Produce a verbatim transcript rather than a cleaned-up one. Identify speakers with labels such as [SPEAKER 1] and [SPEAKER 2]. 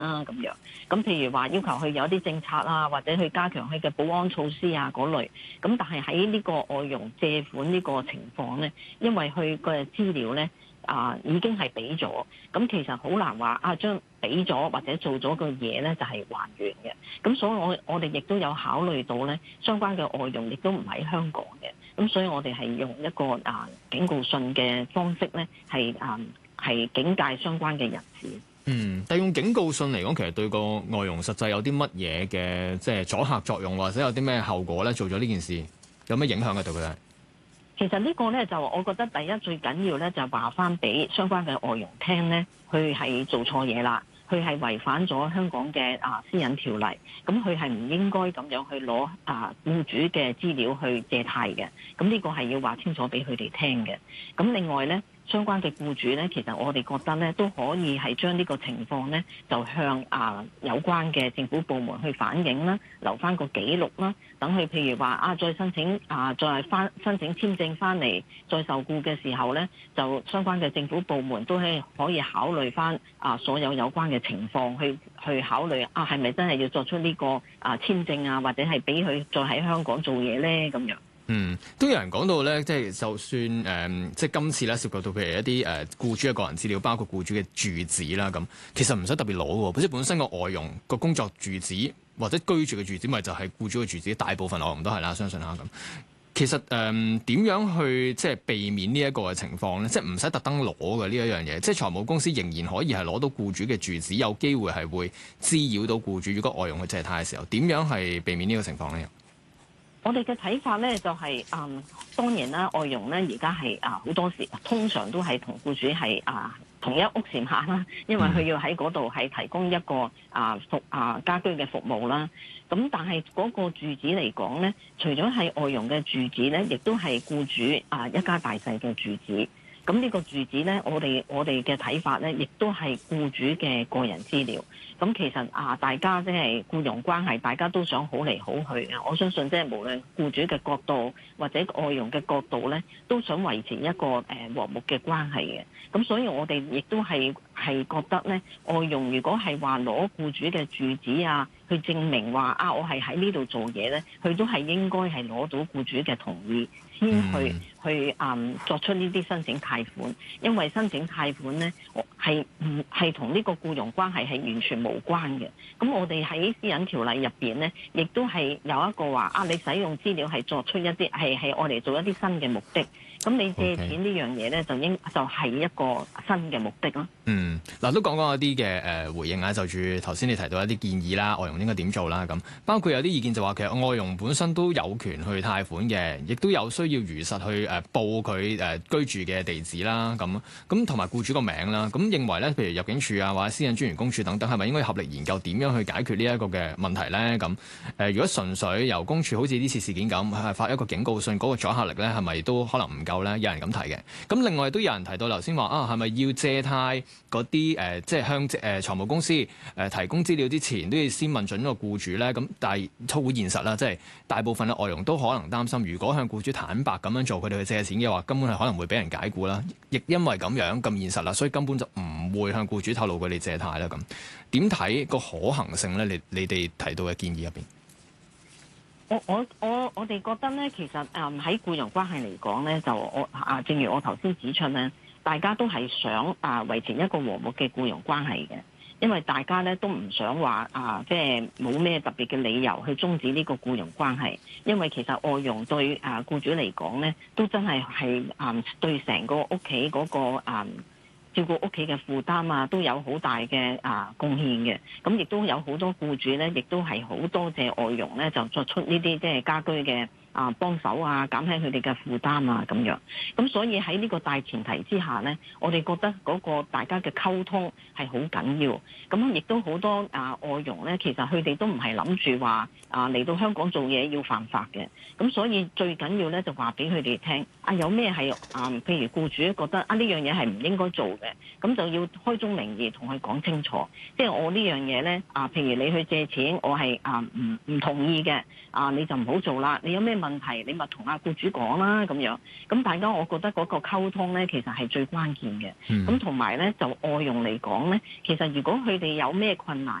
[SPEAKER 1] 啊咁樣。咁譬如話要求佢有啲政策啊，或者去加強佢嘅保安措施啊嗰類。咁但係喺呢個外傭借款呢個情況咧，因為佢嘅資料咧啊已經係俾咗，咁其實好難話啊將俾咗或者做咗個嘢咧就係還原嘅。咁所以我我哋亦都有考慮到咧，相關嘅外傭亦都唔喺香港嘅。咁所以我哋係用一個啊警告信嘅方式咧，係啊係警戒相關嘅人士。
[SPEAKER 2] 嗯，但用警告信嚟講，其實對個外傭實際有啲乜嘢嘅即係阻嚇作用，或者有啲咩後果咧？做咗呢件事有咩影響嘅對佢哋？
[SPEAKER 1] 其實呢個咧就我覺得第一最緊要咧就話翻俾相關嘅外傭聽咧，佢係做錯嘢啦。佢係違反咗香港嘅啊私隱條例，咁佢係唔應該咁樣去攞啊僱主嘅資料去借貸嘅，咁呢個係要話清楚俾佢哋聽嘅。咁另外咧，相關嘅僱主咧，其實我哋覺得咧都可以係將呢個情況咧就向啊有關嘅政府部門去反映啦，留翻個記錄啦，等佢譬如話啊再申請啊再翻申請簽證翻嚟再受僱嘅時候咧，就相關嘅政府部門都係可以考慮翻啊所有有關嘅情況去去考慮啊，係咪真係要作出呢個啊簽證啊，或者係俾佢再喺香港做嘢咧咁樣。
[SPEAKER 2] 嗯，都有人講到咧，即係就算誒、呃，即係今次咧涉及到譬如一啲誒僱主嘅個人資料，包括僱主嘅住址啦，咁其實唔使特別攞喎，即係本身個外傭個工作住址或者居住嘅住址，咪就係僱主嘅住址，大部分外傭都係啦，相信下咁。其實誒點、呃、樣去即係避免呢一個嘅情況咧？即係唔使特登攞嘅呢一樣嘢，即係財務公司仍然可以係攞到僱主嘅住址，有機會係會滋擾到僱主。如果外傭去借貸嘅時候，點樣係避免呢個情況咧？
[SPEAKER 1] 我哋嘅睇法咧就係、是，嗯，當然啦，外傭咧而家係啊好多時，通常都係同僱主係啊同一屋檐下啦，因為佢要喺嗰度係提供一個啊服啊家居嘅服務啦。咁但係嗰個住址嚟講咧，除咗係外傭嘅住址咧，亦都係僱主啊一家大細嘅住址。咁呢個住址咧，我哋我哋嘅睇法咧，亦都係僱主嘅個人資料。咁其實啊，大家即係僱傭關係，大家都想好嚟好去嘅。我相信即係無論僱主嘅角度或者外傭嘅角度咧，都想維持一個誒和睦嘅關係嘅。咁所以我哋亦都係係覺得咧，外傭如果係話攞僱主嘅住址啊，去證明話啊，我係喺呢度做嘢咧，佢都係應該係攞到僱主嘅同意先去、嗯、去嗯作出呢啲申請貸款，因為申請貸款咧係唔係同呢個僱傭關係係完全無關嘅。咁我哋喺私隱條例入邊咧，亦都係有一個話啊，你使用資料係作出一啲係係愛嚟做一啲新嘅目的。咁你借錢呢樣嘢咧，就應就係一個新嘅目的咯。
[SPEAKER 2] 嗯，嗱都講講一啲嘅誒回應啊，就住頭先你提到一啲建議啦，外傭應該點做啦咁，包括有啲意見就話其實外傭本身都有權去貸款嘅，亦都有需要如實去誒報佢誒居住嘅地址啦，咁咁同埋僱主個名啦，咁認為咧，譬如入境處啊或者私隱專員公署等等，係咪應該合力研究點樣去解決呢一個嘅問題咧？咁誒，如果純粹由公署好似呢次事件咁，係發一個警告信，嗰個阻嚇力咧係咪都可能唔夠咧？有人咁提嘅。咁另外都有人提到頭先話啊，係咪要借貸嗰啲誒，即係向誒財務公司誒、呃、提供資料之前，都要先問準個僱主咧？咁但係都好現實啦，即係大部分嘅外傭都可能擔心，如果向僱主坦白咁樣做，佢哋去借錢嘅話，根本係可能會俾人解僱啦。亦因為咁樣咁現實啦，所以根本就唔會向僱主透露佢哋借貸啦。咁點睇個可行性咧？你你哋提到嘅建議入邊？
[SPEAKER 1] 我我我我哋覺得咧，其實誒喺僱傭關係嚟講咧，就我啊，正如我頭先指出咧，大家都係想啊維持一個和睦嘅僱傭關係嘅，因為大家咧都唔想話啊，即係冇咩特別嘅理由去終止呢個僱傭關係，因為其實外傭對啊僱主嚟講咧，都真係係啊對成個屋企嗰個啊。照顧屋企嘅負擔啊，都有好大嘅啊貢獻嘅。咁亦都有好多僱主咧，亦都係好多謝外傭咧，就作出呢啲即係家居嘅啊幫手啊，減輕佢哋嘅負擔啊咁樣。咁所以喺呢個大前提之下咧，我哋覺得嗰個大家嘅溝通係好緊要。咁亦都好多啊外傭咧，其實佢哋都唔係諗住話啊嚟到香港做嘢要犯法嘅。咁所以最緊要咧就話俾佢哋聽啊，有咩係啊，譬如僱主覺得啊呢樣嘢係唔應該做嘅，咁就要開宗明義同佢講清楚。即係我呢樣嘢咧啊，譬如你去借錢，我係啊唔唔同意嘅啊，你就唔好做啦。你有咩問題，你咪同阿僱主講啦咁樣。咁大家我覺得嗰個溝通咧，其實係最關鍵嘅。咁同埋咧，就外傭嚟講咧，其實如果佢哋有咩困難